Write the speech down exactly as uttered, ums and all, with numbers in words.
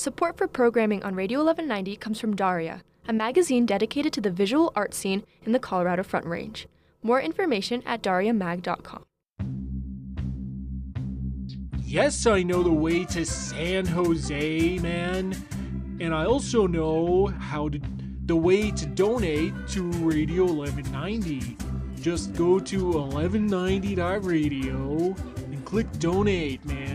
Support for programming on Radio eleven ninety comes from Daria, a magazine dedicated to the visual art scene in the Colorado Front Range. More information at daria mag dot com. Yes, I know the way to San Jose, man. And I also know how to the way to donate to Radio eleven ninety. Just go to eleven ninety dot radio and click donate, man.